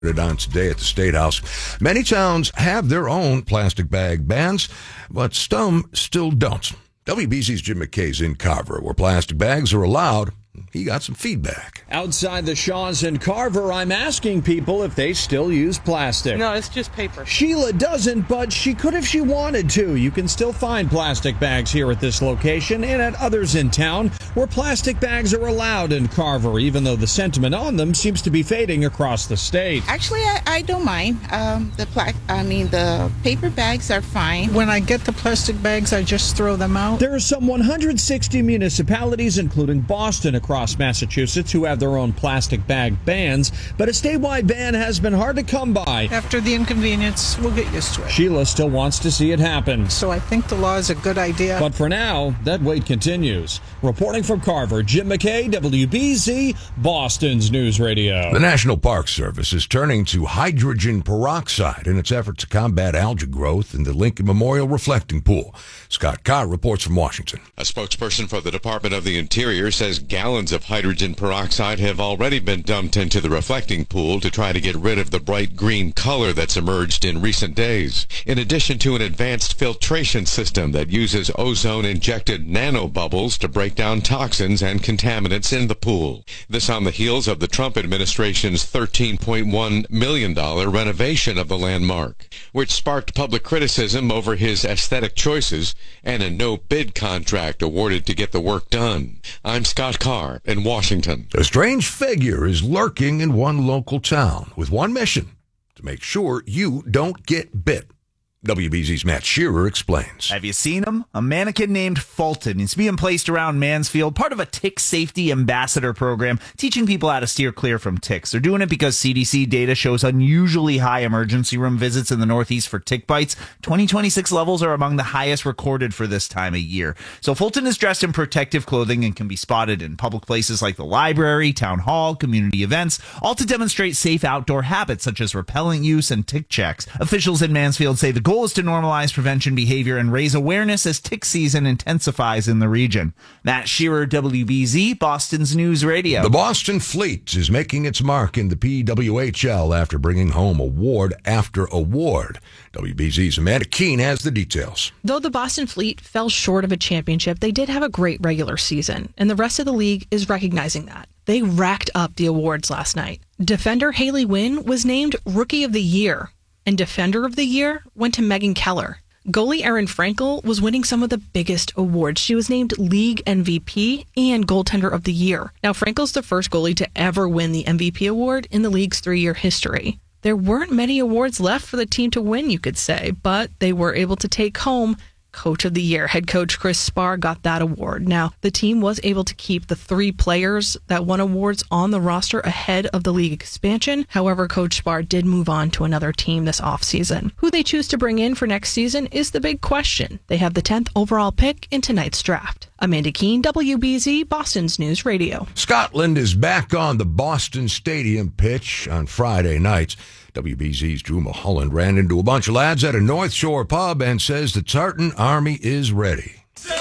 on today at the State House. Many towns have their own plastic bag bans, but some still don't. WBZ's Jim McKay's in Carver, where plastic bags are allowed. He got some feedback. Outside the Shaws in Carver, I'm asking people if they still use plastic. No, it's just paper. Sheila doesn't, but she could if she wanted to. You can still find plastic bags here at this location and at others in town where plastic bags are allowed in Carver, even though the sentiment on them seems to be fading across the state. Actually, I don't mind. The paper bags are fine. When I get the plastic bags, I just throw them out. There are some 160 municipalities, including Boston, across Massachusetts, who have their own plastic bag bans, but a statewide ban has been hard to come by. After the inconvenience, we'll get used to it. Sheila still wants to see it happen. So I think the law is a good idea. But for now, that wait continues. Reporting from Carver, Jim McKay, WBZ, Boston's News Radio. The National Park Service is turning to hydrogen peroxide in its effort to combat algae growth in the Lincoln Memorial Reflecting Pool. Scott Carr reports from Washington. A spokesperson for the Department of the Interior says gallons of hydrogen peroxide have already been dumped into the reflecting pool to try to get rid of the bright green color that's emerged in recent days, in addition to an advanced filtration system that uses ozone-injected nanobubbles to break down toxins and contaminants in the pool. This on the heels of the Trump administration's $13.1 million renovation of the landmark, which sparked public criticism over his aesthetic choices and a no-bid contract awarded to get the work done. I'm Scott Carr in Washington. A strange figure is lurking in one local town with one mission: to make sure you don't get bit. WBZ's Matt Shearer explains. Have you seen him? A mannequin named Fulton is being placed around Mansfield, part of a tick safety ambassador program, teaching people how to steer clear from ticks. They're doing it because CDC data shows unusually high emergency room visits in the Northeast for tick bites. 2026 levels are among the highest recorded for this time of year. So Fulton is dressed in protective clothing and can be spotted in public places like the library, town hall, community events, all to demonstrate safe outdoor habits such as repellent use and tick checks. Officials in Mansfield say the goal is to normalize prevention behavior and raise awareness as tick season intensifies in the region. Matt Shearer, WBZ, Boston's News Radio. The Boston Fleet is making its mark in the PWHL after bringing home award after award. WBZ's Amanda Keene has the details. Though the Boston Fleet fell short of a championship, they did have a great regular season, and the rest of the league is recognizing that. They racked up the awards last night. Defender Haley Wynn was named Rookie of the Year, and Defender of the Year went to Megan Keller. Goalie Erin Frankel was winning some of the biggest awards. She was named League MVP and Goaltender of the Year. Now, Frankel's the first goalie to ever win the MVP award in the league's 3-year history. There weren't many awards left for the team to win, you could say, but they were able to take home Coach of the Year. Head coach Chris Spar got that award. Now, the team was able to keep the 3 players that won awards on the roster ahead of the league expansion. However, Coach Spar did move on to another team this offseason. Who they choose to bring in for next season is the big question. They have the 10th overall pick in tonight's draft. Amanda Keene, WBZ, Boston's News Radio. Scotland is back on the Boston Stadium pitch on Friday nights. WBZ's Drew Mulholland ran into a bunch of lads at a North Shore pub and says the Tartan Army is ready.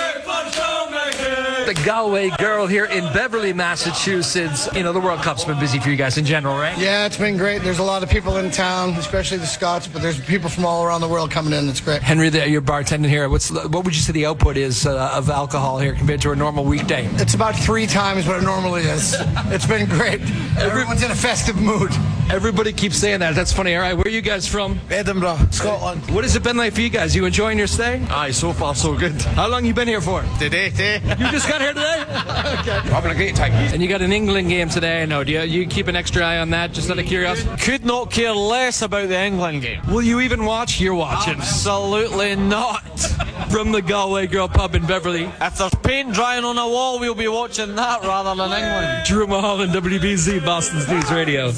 The Galway girl here in Beverly, Massachusetts. You know, the World Cup's been busy for you guys in general, right? Yeah, it's been great. There's a lot of people in town, especially the Scots, but there's people from all around the world coming in. It's great. Henry, you're bartending here. What would you say the output is of alcohol here compared to a normal weekday? It's about 3 times what it normally is. It's been great. Everyone's in a festive mood. Everybody keeps saying that. That's funny. All right, where are you guys from? Edinburgh, Scotland. What has it been like for you guys? You enjoying your stay? Aye, so far so good. How long you been here for? Today. You just got here today? Okay. Having a great time. And you got an England game today, I know. Do you keep an extra eye on that, just out of curiosity? Could not care less about the England game. Will you even watch? You're watching. Absolutely not. From the Galway Girl pub in Beverly. If there's paint drying on a wall, we'll be watching that rather than England. Drew Mulholland, WBZ, Boston's News Radio.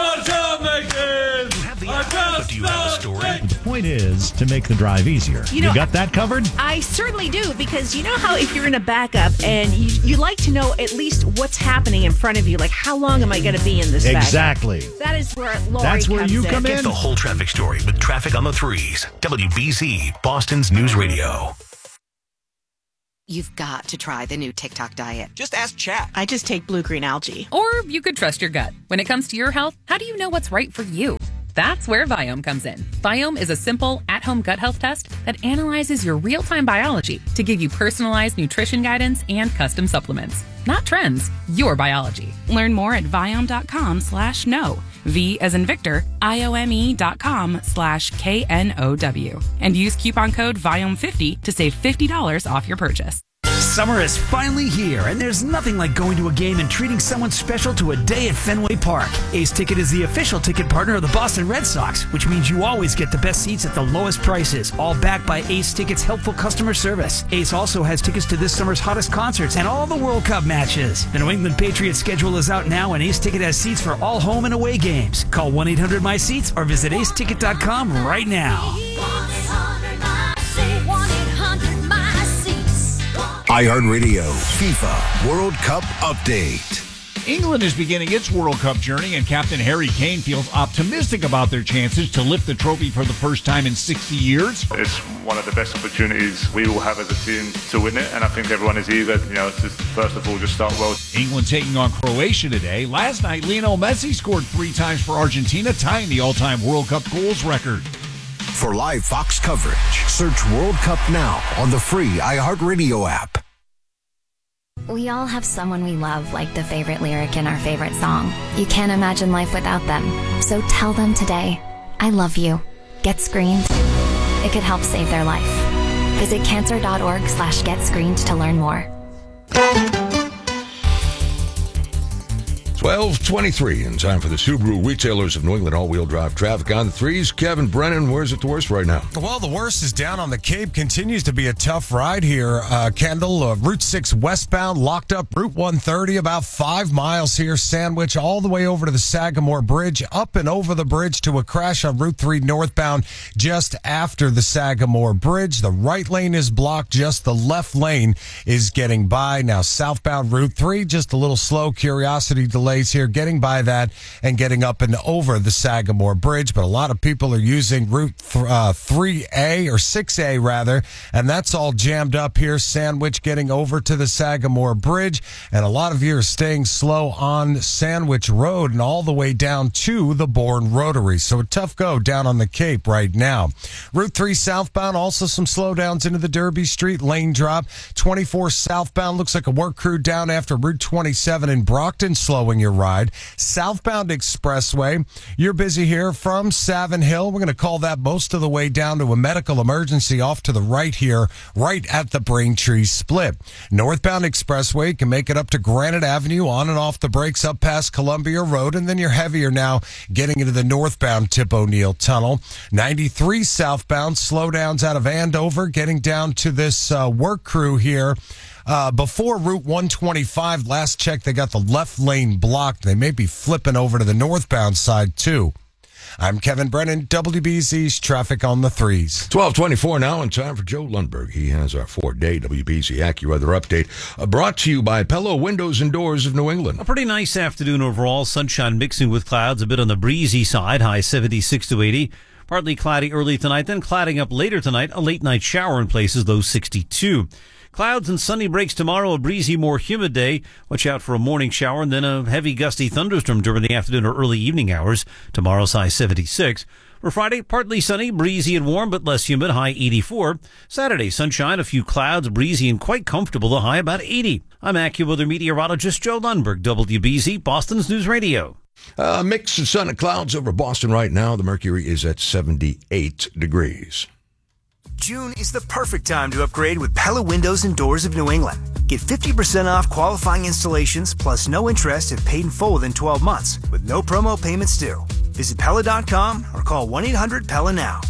But do you have a story? The point is to make the drive easier. You got that covered? I certainly do, because you know how if you're in a backup and you like to know at least what's happening in front of you, like how long am I going to be in this Exactly. backup? That is where Lori That's where you come in. Get the whole traffic story with Traffic on the Threes. WBZ, Boston's News Radio. You've got to try the new TikTok diet. Just ask Chat. I just take blue-green algae. Or you could trust your gut. When it comes to your health, how do you know what's right for you? That's where Viome comes in. Viome is a simple, at-home gut health test that analyzes your real-time biology to give you personalized nutrition guidance and custom supplements. Not trends, your biology. Learn more at Viome.com/know. V as in Victor, IOME.com/KNOW. And use coupon code VIOME50 to save $50 off your purchase. Summer is finally here, and there's nothing like going to a game and treating someone special to a day at Fenway Park. Ace Ticket is the official ticket partner of the Boston Red Sox, which means you always get the best seats at the lowest prices, all backed by Ace Ticket's helpful customer service. Ace also has tickets to this summer's hottest concerts and all the World Cup matches. The New England Patriots schedule is out now, and Ace Ticket has seats for all home and away games. Call 1-800-MY-SEATS or visit aceticket.com right now. iHeartRadio FIFA World Cup Update. England is beginning its World Cup journey, and Captain Harry Kane feels optimistic about their chances to lift the trophy for the first time in 60 years. It's one of the best opportunities we will have as a team to win it, and I think everyone is eager, to first of all just start well. England taking on Croatia today. Last night, Lionel Messi scored 3 times for Argentina, tying the all-time World Cup goals record. For live Fox coverage, search World Cup now on the free iHeartRadio app. We all have someone we love, like the favorite lyric in our favorite song. You can't imagine life without them. So tell them today, I love you. Get screened. It could help save their life. Visit cancer.org/getscreened to learn more. 12:23 in time for the Subaru Retailers of New England all-wheel drive traffic on the threes. Kevin Brennan, where's it the worst right now? Well, the worst is down on the Cape. Continues to be a tough ride here. Kendall, Route 6 westbound, locked up Route 130, about 5 miles here. Sandwich all the way over to the Sagamore Bridge, up and over the bridge to a crash on Route 3 northbound just after the Sagamore Bridge. The right lane is blocked, just the left lane is getting by. Now, southbound Route 3, just a little slow. Curiosity delays here, getting by that and getting up and over the Sagamore Bridge. But a lot of people are using Route 3A or 6A rather, and that's all jammed up here. Sandwich getting over to the Sagamore Bridge, and a lot of you are staying slow on Sandwich Road and all the way down to the Bourne Rotary. So a tough go down on the Cape right now. Route 3 southbound, also some slowdowns into the Derby Street lane drop. 24 southbound, looks like a work crew down after Route 27 in Brockton, slowing your ride. Southbound Expressway, you're busy here from Savin Hill. We're going to call that most of the way down to a medical emergency off to the right here, right at the Braintree split. Northbound Expressway can make it up to Granite Avenue, on and off the brakes up past Columbia Road, and then you're heavier now getting into the northbound Tip O'Neill Tunnel. 93 southbound, slowdowns out of Andover, getting down to this work crew here. Before Route 125, last check, they got the left lane blocked. They may be flipping over to the northbound side, too. I'm Kevin Brennan, WBZ's Traffic on the Threes. 12:24 now, and time for Joe Lundberg. He has our 4-day WBZ AccuWeather update, brought to you by Pella Windows and Doors of New England. A pretty nice afternoon overall. Sunshine mixing with clouds, a bit on the breezy side, high 76 to 80. Partly cloudy early tonight, then clouding up later tonight. A late night shower in places, low 62. Clouds and sunny breaks tomorrow, a breezy, more humid day. Watch out for a morning shower and then a heavy gusty thunderstorm during the afternoon or early evening hours. Tomorrow's high 76. For Friday, partly sunny, breezy and warm, but less humid, high 84. Saturday, sunshine, a few clouds, breezy and quite comfortable, the high about 80. I'm AccuWeather meteorologist Joe Lundberg, WBZ, Boston's News Radio. A mix of sun and clouds over Boston right now. The mercury is at 78 degrees. June is the perfect time to upgrade with Pella Windows and Doors of New England. Get 50% off qualifying installations plus no interest if paid in full within 12 months with no promo payments due. Visit Pella.com or call 1-800-PELLA now.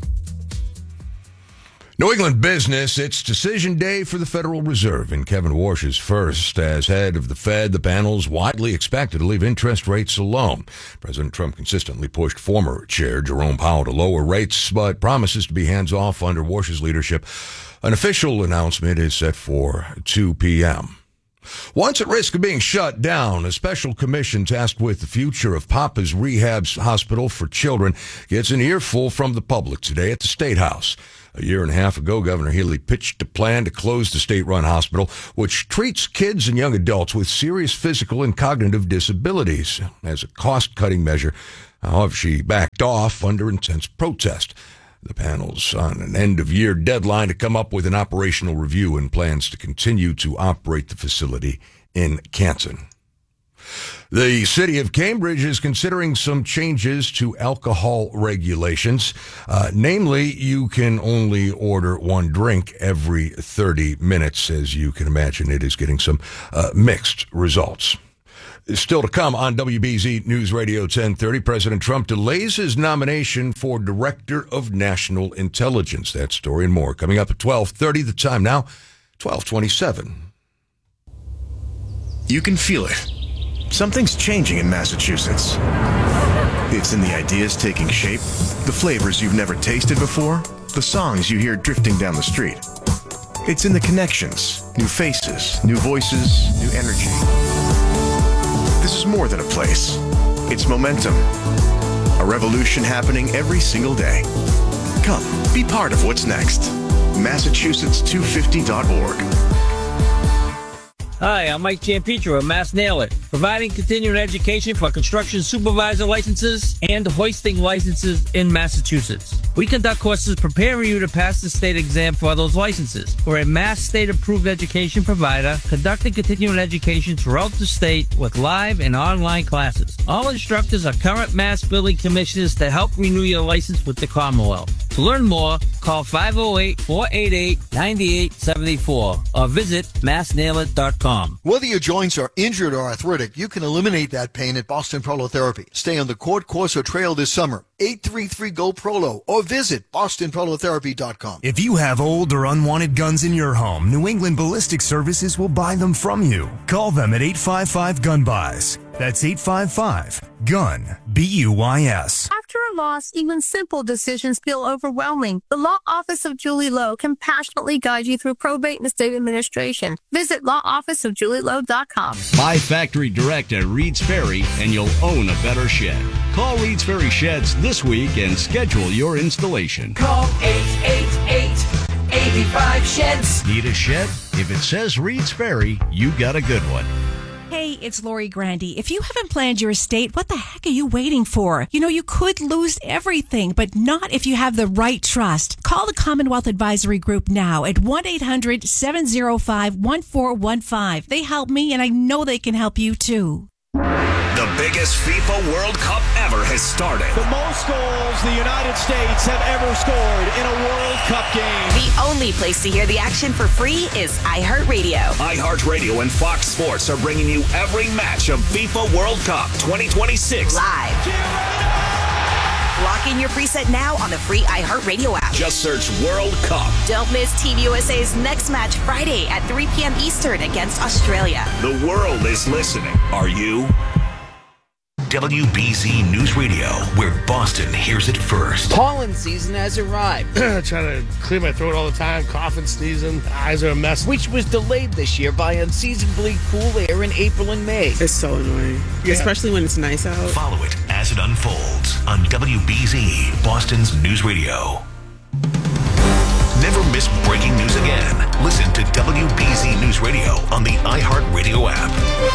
New England business, it's decision day for the Federal Reserve, and Kevin Warsh is first. As head of the Fed, the panel's widely expected to leave interest rates alone. President Trump consistently pushed former Chair Jerome Powell to lower rates, but promises to be hands-off under Warsh's leadership. An official announcement is set for 2 p.m. Once at risk of being shut down, a special commission tasked with the future of Papa's Rehab Hospital for Children gets an earful from the public today at the State House. A year and a half ago, Governor Healy pitched a plan to close the state-run hospital, which treats kids and young adults with serious physical and cognitive disabilities as a cost-cutting measure. However, she backed off under intense protest. The panel's on an end-of-year deadline to come up with an operational review and plans to continue to operate the facility in Canton. The city of Cambridge is considering some changes to alcohol regulations. Namely, you can only order one drink every 30 minutes. As you can imagine, it is getting some mixed results. Still to come on WBZ News Radio 1030, President Trump delays his nomination for Director of National Intelligence. That story and more coming up at 12:30. The time now, 12:27. You can feel it. Something's changing in Massachusetts. It's in the ideas taking shape, the flavors you've never tasted before, the songs you hear drifting down the street. It's in the connections, new faces, new voices, new energy. This is more than a place. It's momentum. A revolution happening every single day. Come, be part of what's next. Massachusetts250.org. Hi, I'm Mike Giampietro of Mass Nail It, providing continuing education for construction supervisor licenses and hoisting licenses in Massachusetts. We conduct courses preparing you to pass the state exam for those licenses. We're a Mass state-approved education provider conducting continuing education throughout the state with live and online classes. All instructors are current Mass building commissioners to help renew your license with the Commonwealth. To learn more, call 508-488-9874 or visit massnailit.com. Whether your joints are injured or arthritic, you can eliminate that pain at Boston Prolotherapy. Stay on the court course or trail this summer. 833-GO-PROLO or visit bostonprolotherapy.com. If you have old or unwanted guns in your home, New England Ballistic Services will buy them from you. Call them at 855-GUN-BUYS. That's 855-GUN, BUYS. After a loss, even simple decisions feel overwhelming. The Law Office of Julie Lowe can passionately guide you through probate and estate administration. Visit lawofficeofjulielowe.com. Buy factory direct at Reed's Ferry and you'll own a better shed. Call Reed's Ferry Sheds this week and schedule your installation. Call 888-85-SHEDS. Need a shed? If it says Reed's Ferry, you got a good one. Hey, it's Lori Grandy. If you haven't planned your estate, what the heck are you waiting for? You know, you could lose everything, but not if you have the right trust. Call the Commonwealth Advisory Group now at 1-800-705-1415. They help me, and I know they can help you, too. The biggest FIFA World Cup ever has started. The most goals the United States have ever scored in a World Cup game. The only place to hear the action for free is iHeartRadio. iHeartRadio and Fox Sports are bringing you every match of FIFA World Cup 2026. Live. Lock in your preset now on the free iHeartRadio app. Just search World Cup. Don't miss Team USA's next match Friday at 3 p.m. Eastern against Australia. The world is listening. Are you? WBZ News Radio, where Boston hears it first. Pollen season has arrived. Trying to clear my throat all the time, coughing, sneezing, eyes are a mess. Which was delayed this year by unseasonably cool air in April and May. It's so annoying, especially when it's nice out. Follow it as it unfolds on WBZ, Boston's News Radio. Never miss breaking news again. Listen to WBZ News Radio on the iHeartRadio app.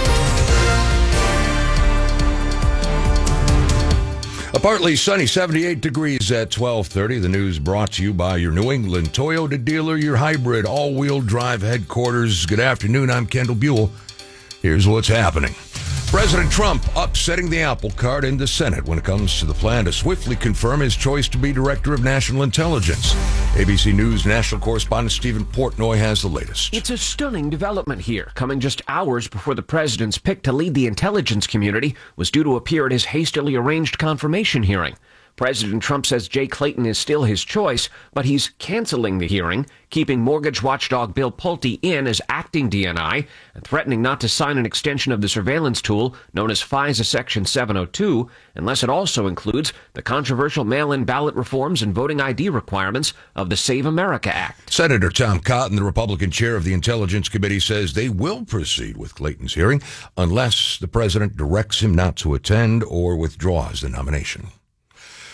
A partly sunny 78 degrees at 12:30. The news brought to you by your New England Toyota dealer, your hybrid all-wheel drive headquarters. Good afternoon. I'm Kendall Buell. Here's what's happening. President Trump upsetting the apple cart in the Senate when it comes to the plan to swiftly confirm his choice to be Director of National Intelligence. ABC News national correspondent Stephen Portnoy has the latest. It's a stunning development here, coming just hours before the president's pick to lead the intelligence community was due to appear at his hastily arranged confirmation hearing. President Trump says Jay Clayton is still his choice, but he's canceling the hearing, keeping mortgage watchdog Bill Pulte in as acting DNI, and threatening not to sign an extension of the surveillance tool known as FISA Section 702, unless it also includes the controversial mail-in ballot reforms and voting ID requirements of the Save America Act. Senator Tom Cotton, the Republican chair of the Intelligence Committee, says they will proceed with Clayton's hearing unless the president directs him not to attend or withdraws the nomination.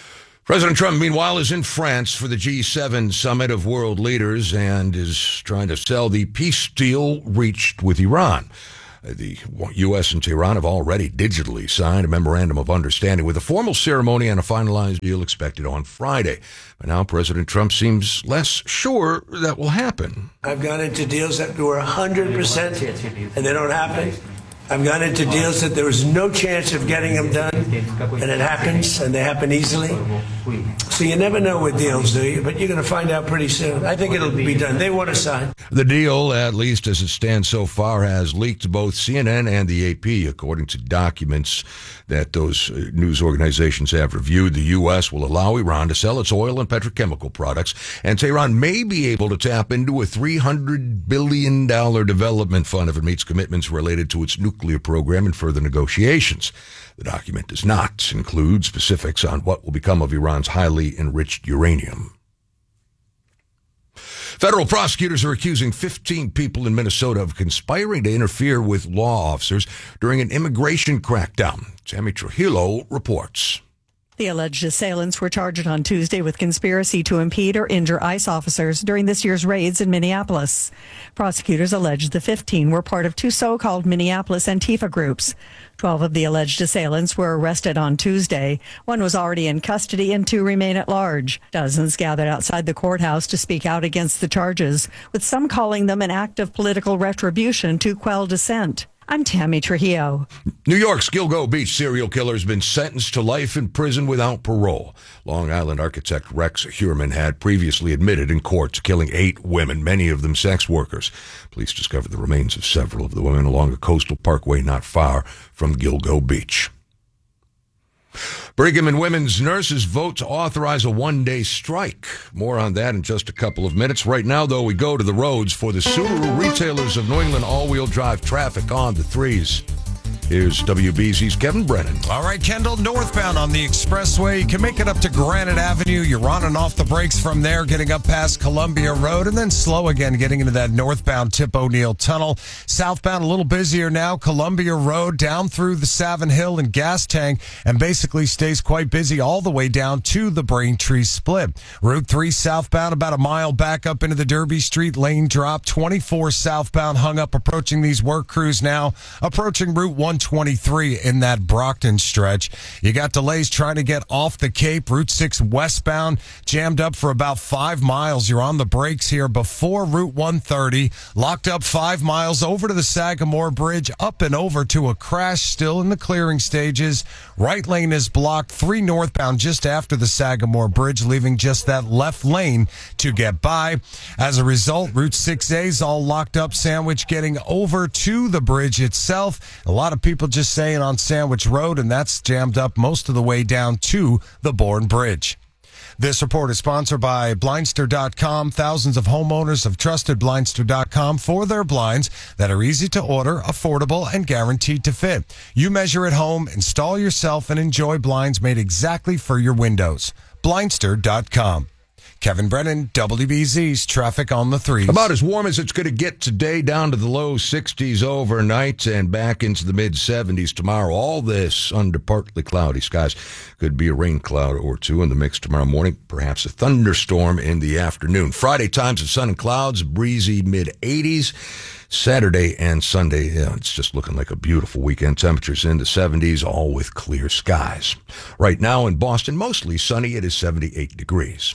President Trump, meanwhile, is in France for the G7 summit of world leaders and is trying to sell the peace deal reached with Iran. The U.S. and Tehran have already digitally signed a memorandum of understanding with a formal ceremony and a finalized deal expected on Friday. But now President Trump seems less sure that will happen. I've gone into deals that were 100% and they don't happen. I've gone into deals that there was no chance of getting them done, and it happens, and they happen easily. So you never know with deals, do you? But you're going to find out pretty soon. I think it'll be done. They want to sign. The deal, at least as it stands so far, has leaked to both CNN and the AP, according to documents that those news organizations have reviewed. The U.S. will allow Iran to sell its oil and petrochemical products, and Tehran may be able to tap into a $300 billion development fund if it meets commitments related to its nuclear program in further negotiations. The document does not include specifics on what will become of Iran's highly enriched uranium. Federal prosecutors are accusing 15 people in Minnesota of conspiring to interfere with law officers during an immigration crackdown. Tammy Trujillo reports. The alleged assailants were charged on Tuesday with conspiracy to impede or injure ICE officers during this year's raids in Minneapolis. Prosecutors alleged the 15 were part of two so-called Minneapolis Antifa groups. 12 of the alleged assailants were arrested on Tuesday. One was already in custody and two remain at large. Dozens gathered outside the courthouse to speak out against the charges, with some calling them an act of political retribution to quell dissent. I'm Tammy Trujillo. New York's Gilgo Beach serial killer has been sentenced to life in prison without parole. Long Island architect Rex Heuermann had previously admitted in court to killing 8 women, many of them sex workers. Police discovered the remains of several of the women along a coastal parkway not far from Gilgo Beach. Brigham and Women's nurses vote to authorize a one-day strike. More on that in just a couple of minutes. Right now, though, we go to the roads for the Subaru retailers of New England all-wheel drive traffic on the 3s. Here's WBZ's Kevin Brennan. All right, Kendall, northbound on the expressway. You can make it up to Granite Avenue. You're running off the brakes from there, getting up past Columbia Road, and then slow again, getting into that northbound Tip O'Neill Tunnel. Southbound, a little busier now. Columbia Road down through the Savin Hill and Gas Tank, and basically stays quite busy all the way down to the Braintree Split. Route 3 southbound, about a mile back up into the Derby Street lane drop. 24 southbound hung up, approaching these work crews now, approaching Route 123 in that Brockton stretch. You got delays trying to get off the Cape. Route 6 westbound jammed up for about 5 miles. You're on the brakes here before Route 130. Locked up 5 miles over to the Sagamore Bridge, up and over to a crash still in the clearing stages. Right lane is blocked. 3 northbound just after the Sagamore Bridge, leaving just that left lane to get by. As a result, Route 6A is all locked up. Sandwich getting over to the bridge itself. A lot of people just saying on Sandwich Road, and that's jammed up most of the way down to the Bourne Bridge. This report is sponsored by Blindster.com. Thousands of homeowners have trusted Blindster.com for their blinds that are easy to order, affordable, and guaranteed to fit. You measure at home, install yourself, and enjoy blinds made exactly for your windows. Blindster.com. Kevin Brennan, WBZ's Traffic on the 3s. About as warm as it's going to get today, down to the low 60s overnight and back into the mid-70s tomorrow. All this under partly cloudy skies. Could be a rain cloud or two in the mix tomorrow morning, perhaps a thunderstorm in the afternoon. Friday, times of sun and clouds, breezy mid-80s. Saturday and Sunday, it's just looking like a beautiful weekend. Temperatures in the 70s, all with clear skies. Right now in Boston, mostly sunny. It is 78 degrees.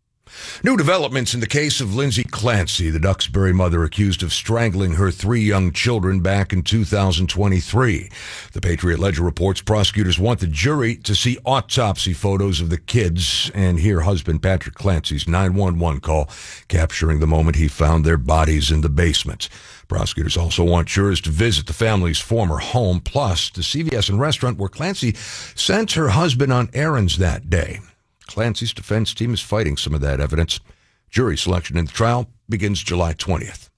New developments in the case of Lindsay Clancy, the Duxbury mother accused of strangling her 3 young children back in 2023. The Patriot Ledger reports prosecutors want the jury to see autopsy photos of the kids and hear husband Patrick Clancy's 911 call, capturing the moment he found their bodies in the basement. Prosecutors also want jurors to visit the family's former home, plus the CVS and restaurant where Clancy sent her husband on errands that day. Clancy's defense team is fighting some of that evidence. Jury selection in the trial begins July 20th.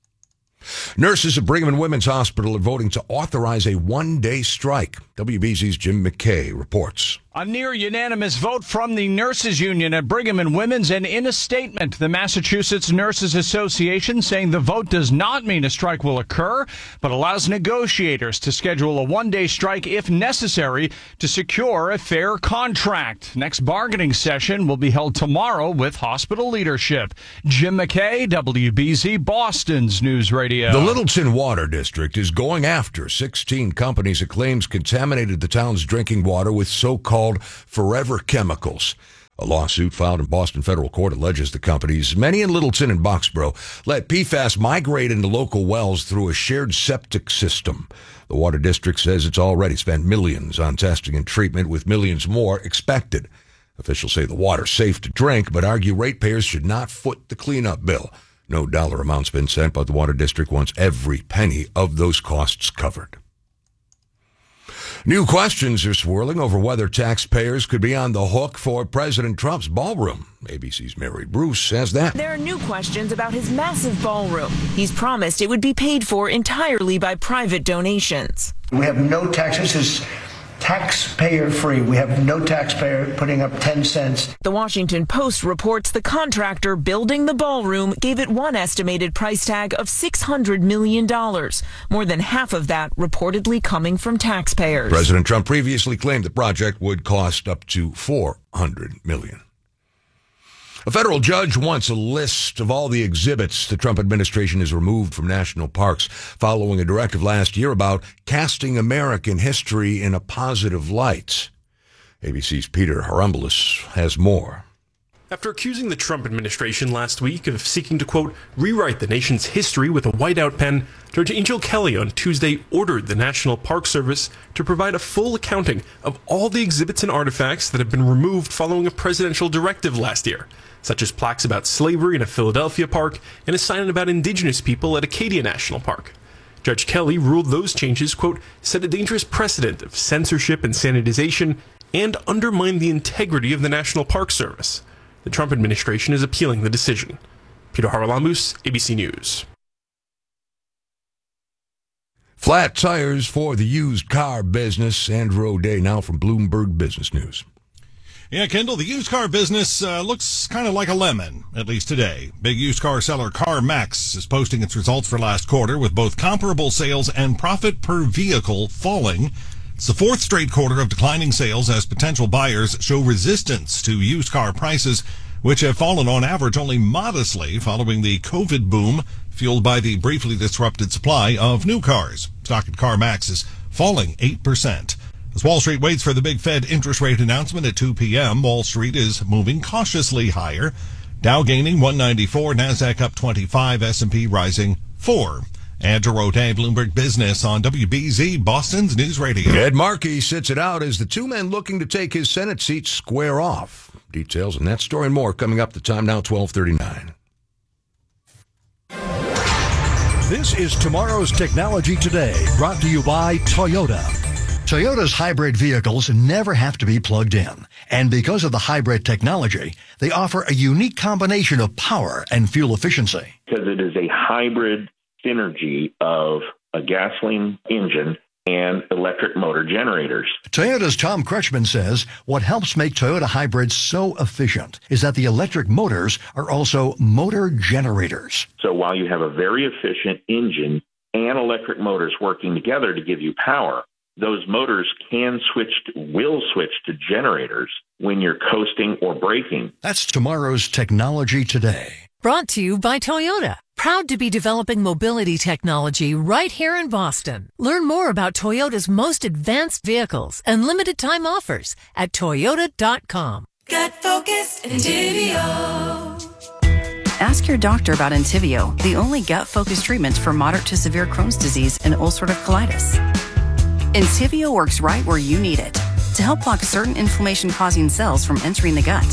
Nurses at Brigham and Women's Hospital are voting to authorize a one-day strike. WBZ's Jim McKay reports. A near unanimous vote from the nurses union at Brigham and Women's, and in a statement, the Massachusetts Nurses Association saying the vote does not mean a strike will occur, but allows negotiators to schedule a one-day strike if necessary to secure a fair contract. Next bargaining session will be held tomorrow with hospital leadership. Jim McKay, WBZ, Boston's News Radio. The Littleton Water District is going after 16 companies it claims contaminated the town's drinking water with so-called forever chemicals. A lawsuit filed in Boston federal court alleges the companies, many in Littleton and Boxborough, let PFAS migrate into local wells through a shared septic system. The water district says it's already spent millions on testing and treatment, with millions more expected. Officials say the water's safe to drink, but argue ratepayers should not foot the cleanup bill. No dollar amount's been sent, but the water district wants every penny of those costs covered. New questions are swirling over whether taxpayers could be on the hook for President Trump's ballroom. ABC's Mary Bruce says that. There are new questions about his massive ballroom. He's promised it would be paid for entirely by private donations. We have no taxes. This is taxpayer-free. We have no taxpayer putting up 10 cents. The Washington Post reports the contractor building the ballroom gave it one estimated price tag of $600 million, more than half of that reportedly coming from taxpayers. President Trump previously claimed the project would cost up to $400 million. A federal judge wants a list of all the exhibits the Trump administration has removed from national parks following a directive last year about casting American history in a positive light. ABC's Peter Haramboulos has more. After accusing the Trump administration last week of seeking to, quote, rewrite the nation's history with a whiteout pen, Judge Angel Kelly on Tuesday ordered the National Park Service to provide a full accounting of all the exhibits and artifacts that have been removed following a presidential directive last year, such as plaques about slavery in a Philadelphia park and a sign about indigenous people at Acadia National Park. Judge Kelly ruled those changes, quote, set a dangerous precedent of censorship and sanitization and undermined the integrity of the National Park Service. The Trump administration is appealing the decision. Peter Haralambous, ABC News. Flat tires for the used car business. Andrew O'Day now from Bloomberg Business News. Yeah, Kendall, the used car business looks kind of like a lemon, at least today. Big used car seller CarMax is posting its results for last quarter with both comparable sales and profit per vehicle falling. It's the fourth straight quarter of declining sales as potential buyers show resistance to used car prices, which have fallen on average only modestly following the COVID boom fueled by the briefly disrupted supply of new cars. Stock at CarMax is falling 8%. As Wall Street waits for the big Fed interest rate announcement at 2 p.m., Wall Street is moving cautiously higher. Dow gaining 194, NASDAQ up 25, S&P rising 4. Andrew O'Day, Bloomberg Business on WBZ, Boston's News Radio. Ed Markey sits it out as the two men looking to take his Senate seat square off. Details on that story and more coming up. The time now, 12:39. This is Tomorrow's Technology Today, brought to you by Toyota. Toyota's hybrid vehicles never have to be plugged in. And because of the hybrid technology, they offer a unique combination of power and fuel efficiency. Because it is a hybrid synergy of a gasoline engine and electric motor generators. Toyota's Tom Kretschmann says what helps make Toyota hybrids so efficient is that the electric motors are also motor generators. So while you have a very efficient engine and electric motors working together to give you power, those motors will switch to generators when you're coasting or braking. That's Tomorrow's Technology Today. Brought to you by Toyota. Proud to be developing mobility technology right here in Boston. Learn more about Toyota's most advanced vehicles and limited time offers at Toyota.com. Gut Focus Entivio. Ask your doctor about Entivio, the only gut-focused treatment for moderate to severe Crohn's disease and ulcerative colitis. Entivio works right where you need it to help block certain inflammation-causing cells from entering the gut.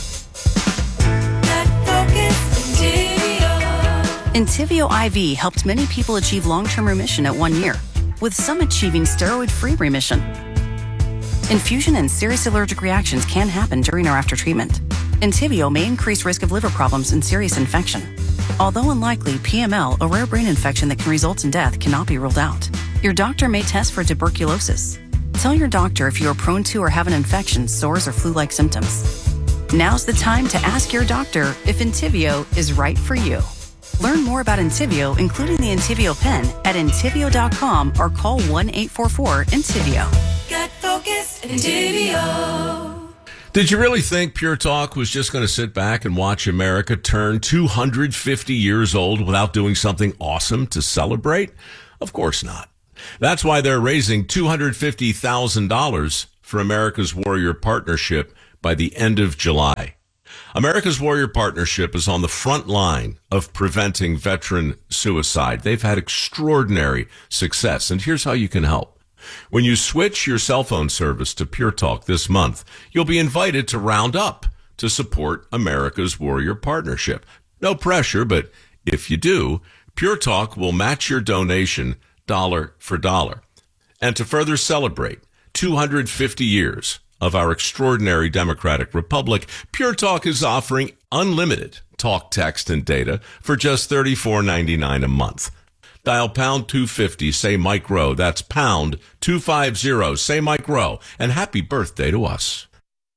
Entivio IV helped many people achieve long-term remission at 1 year, with some achieving steroid-free remission. Infusion and serious allergic reactions can happen during or after treatment. Entivio may increase risk of liver problems and serious infection. Although unlikely, PML, a rare brain infection that can result in death, cannot be ruled out. Your doctor may test for tuberculosis. Tell your doctor if you are prone to or have an infection, sores, or flu-like symptoms. Now's the time to ask your doctor if Entyvio is right for you. Learn more about Entyvio, including the Entyvio pen, at Entyvio.com or call 1-844-ENTYVIO. Get focused, Entyvio. Did you really think Pure Talk was just going to sit back and watch America turn 250 years old without doing something awesome to celebrate? Of course not. That's why they're raising $250,000 for America's Warrior Partnership by the end of July. America's Warrior Partnership is on the front line of preventing veteran suicide. They've had extraordinary success, and here's how you can help. When you switch your cell phone service to Pure Talk this month, you'll be invited to round up to support America's Warrior Partnership. No pressure, but if you do, Pure Talk will match your donation dollar for dollar. And to further celebrate 250 years of our extraordinary democratic republic, Pure Talk is offering unlimited talk, text, and data for just $34.99 a month. Dial pound 250, say Mike Rowe. That's pound 250, say Mike Rowe. And happy birthday to us.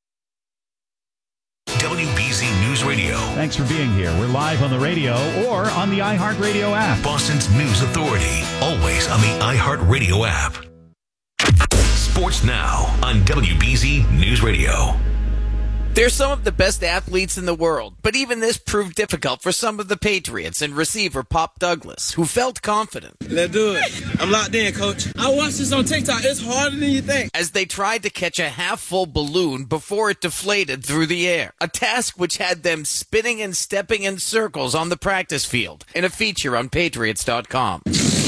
WBZ News Radio. Thanks for being here. We're live on the radio or on the iHeartRadio app. Boston's news authority. Always on the iHeartRadio app. Sports Now on WBZ News Radio. They're some of the best athletes in the world, but even this proved difficult for some of the Patriots and receiver Pop Douglas, who felt confident. Let's do it. I'm locked in, Coach. I watched this on TikTok. It's harder than you think. As they tried to catch a half-full balloon before it deflated through the air, a task which had them spinning and stepping in circles on the practice field in a feature on Patriots.com.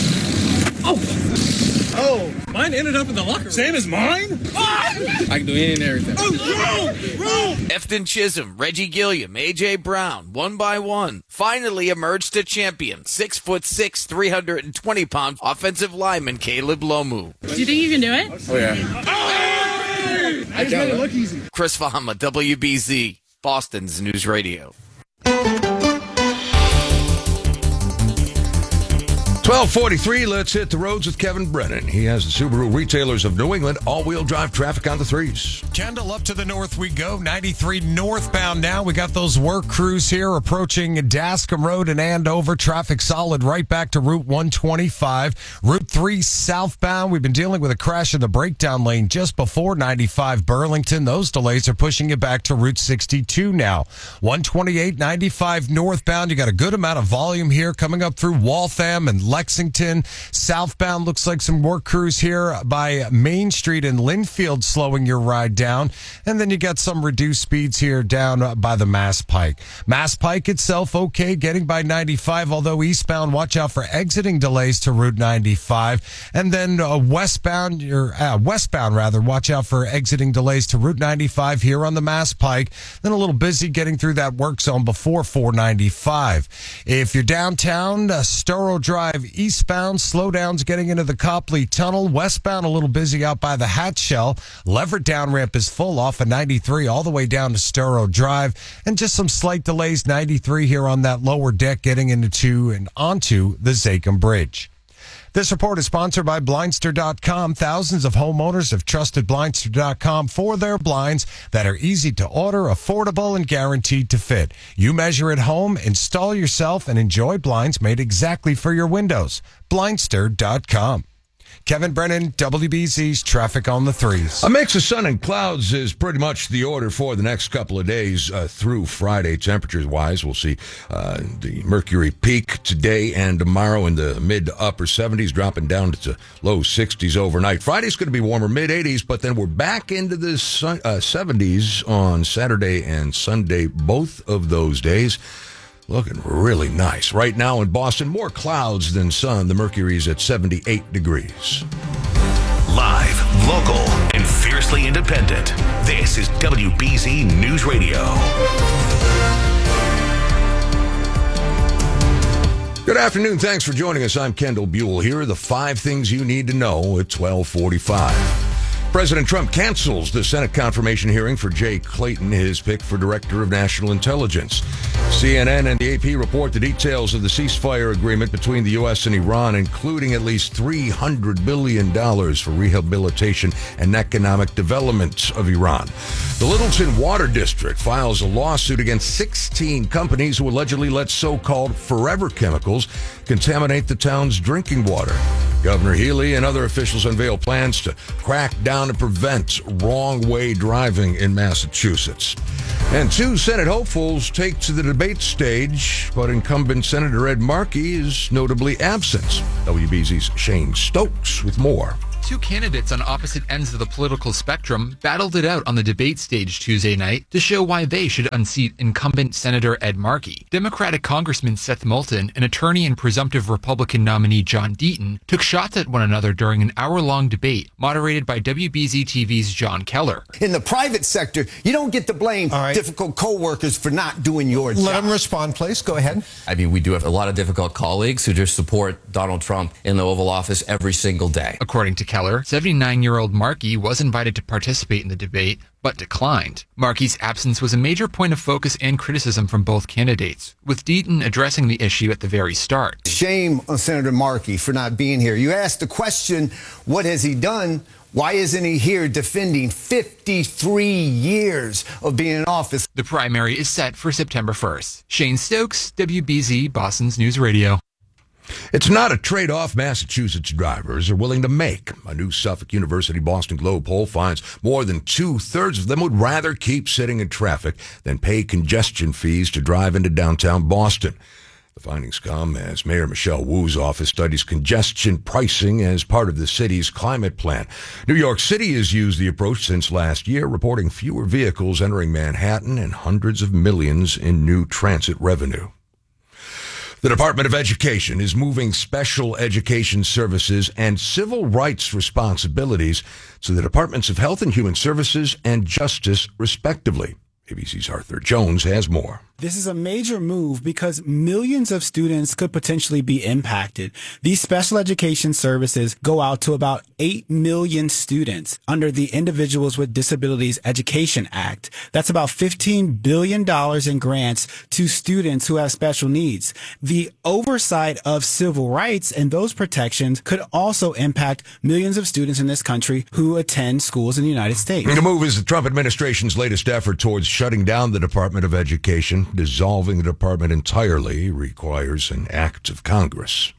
Oh, mine ended up in the locker room. Same as mine? I can do any and everything. Oh, Efton Chisholm, Reggie Gilliam, A.J. Brown, one by one, finally emerged a champion. 6'6", 320-pound offensive lineman Caleb Lomu. Do you think you can do it? Oh, yeah. I just made it look easy. Chris Fahama, WBZ, Boston's News Radio. 12:43, let's hit the roads with Kevin Brennan. He has the Subaru Retailers of New England all-wheel drive traffic on the threes. Kendall, up to the north we go. 93 northbound now. We got those work crews here approaching Dascom Road and Andover. Traffic solid right back to Route 125. Route 3 southbound. We've been dealing with a crash in the breakdown lane just before 95 Burlington. Those delays are pushing it back to Route 62 now. 128, 95 northbound. You got a good amount of volume here coming up through Waltham and Lexington. Southbound looks like some work crews here by Main Street and Linfield slowing your ride down. And then you got some reduced speeds here down by the Mass Pike. Mass Pike itself okay, getting by 95, although eastbound, watch out for exiting delays to Route 95. And then westbound, watch out for exiting delays to Route 95 here on the Mass Pike. Then a little busy getting through that work zone before 495. If you're downtown, Storrow Drive eastbound, slowdowns getting into the Copley Tunnel. Westbound, a little busy out by the Hatshell. Leverett down ramp is full off of 93 all the way down to Storrow Drive. And just some slight delays, 93 here on that lower deck getting into and onto the Zakim Bridge. This report is sponsored by Blindster.com. Thousands of homeowners have trusted Blindster.com for their blinds that are easy to order, affordable, and guaranteed to fit. You measure at home, install yourself, and enjoy blinds made exactly for your windows. Blindster.com. Kevin Brennan, WBZ's Traffic on the Threes. A mix of sun and clouds is pretty much the order for the next couple of days through Friday. Temperatures-wise, we'll see the mercury peak today and tomorrow in the mid to upper 70s, dropping down to low 60s overnight. Friday's going to be warmer, mid-80s, but then we're back into the 70s on Saturday and Sunday, both of those days. Looking really nice. Right now in Boston, more clouds than sun. The mercury's at 78 degrees. Live, local, and fiercely independent. This is WBZ News Radio. Good afternoon. Thanks for joining us. I'm Kendall Buell. Here are the 5 things you need to know at 12:45. President Trump cancels the Senate confirmation hearing for Jay Clayton, his pick for Director of National Intelligence. CNN and the AP report the details of the ceasefire agreement between the U.S. and Iran, including at least $300 billion for rehabilitation and economic development of Iran. The Littleton Water District files a lawsuit against 16 companies who allegedly let so-called forever chemicals contaminate the town's drinking water. Governor Healy and other officials unveil plans to crack down to prevent wrong-way driving in Massachusetts. And two Senate hopefuls take to the debate stage, but incumbent Senator Ed Markey is notably absent. WBZ's Shane Stokes with more. Two candidates on opposite ends of the political spectrum battled it out on the debate stage Tuesday night to show why they should unseat incumbent Senator Ed Markey. Democratic Congressman Seth Moulton and attorney and presumptive Republican nominee John Deaton took shots at one another during an hour-long debate moderated by WBZ TV's John Keller. In the private sector, you don't get to blame difficult co-workers for not doing your job. Let him respond, please. Go ahead. I mean, we do have a lot of difficult colleagues who just support Donald Trump in the Oval Office every single day. According to Keller, 79-year-old Markey was invited to participate in the debate, but declined. Markey's absence was a major point of focus and criticism from both candidates, with Deaton addressing the issue at the very start. Shame on Senator Markey for not being here. You asked the question, what has he done? Why isn't he here defending 53 years of being in office? The primary is set for September 1st. Shane Stokes, WBZ, Boston's News Radio. It's not a trade-off Massachusetts drivers are willing to make. A new Suffolk University Boston Globe poll finds more than two-thirds of them would rather keep sitting in traffic than pay congestion fees to drive into downtown Boston. The findings come as Mayor Michelle Wu's office studies congestion pricing as part of the city's climate plan. New York City has used the approach since last year, reporting fewer vehicles entering Manhattan and hundreds of millions in new transit revenue. The Department of Education is moving special education services and civil rights responsibilities to the Departments of Health and Human Services and Justice, respectively. ABC's Arthur Jones has more. This is a major move because millions of students could potentially be impacted. These special education services go out to about 8 million students under the Individuals with Disabilities Education Act. That's about $15 billion in grants to students who have special needs. The oversight of civil rights and those protections could also impact millions of students in this country who attend schools in the United States. The move is the Trump administration's latest effort towards shutting down the Department of Education. Dissolving the department entirely requires an act of Congress.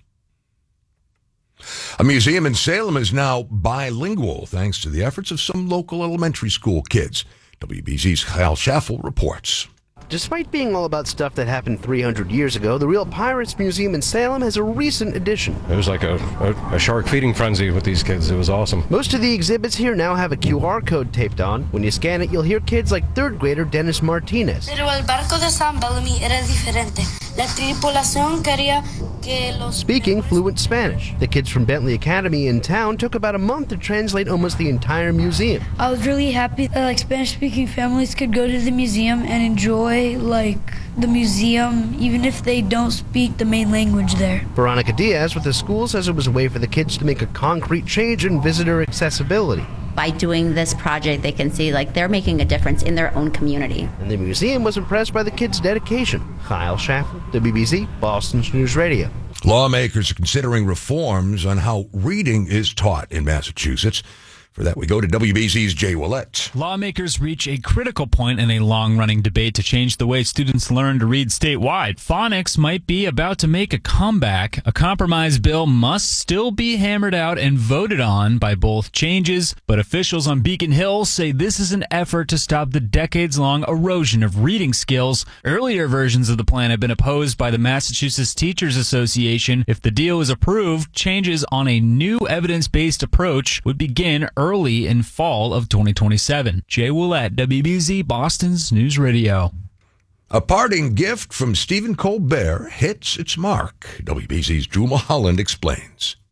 A museum in Salem is now bilingual thanks to the efforts of some local elementary school kids. WBZ's Kyle Schaffel reports. Despite being all about stuff that happened 300 years ago, the Real Pirates Museum in Salem has a recent addition. It was like a shark feeding frenzy with these kids. It was awesome. Most of the exhibits here now have a QR code taped on. When you scan it, you'll hear kids like third grader Dennis Martinez. Pero el barco de San Bellamy era diferente. La tripulación quería que los... Speaking fluent Spanish. The kids from Bentley Academy in town took about a month to translate almost the entire museum. I was really happy that Spanish-speaking families could go to the museum and enjoy the museum, even if they don't speak the main language there. Veronica Diaz with the school says it was a way for the kids to make a concrete change in visitor accessibility. By doing this project, they can see they're making a difference in their own community. And the museum was impressed by the kids' dedication. Kyle Schaffel, WBZ, Boston's News Radio. Lawmakers are considering reforms on how reading is taught in Massachusetts. For that, we go to WBZ's Jay Willett. Lawmakers reach a critical point in a long-running debate to change the way students learn to read statewide. Phonics might be about to make a comeback. A compromise bill must still be hammered out and voted on by both changes, but officials on Beacon Hill say this is an effort to stop the decades-long erosion of reading skills. Earlier versions of the plan have been opposed by the Massachusetts Teachers Association. If the deal is approved, changes on a new evidence-based approach would begin early in fall of 2027. Jay Willett, WBZ, Boston's News Radio. A parting gift from Stephen Colbert hits its mark. WBZ's Drew Mulholland explains.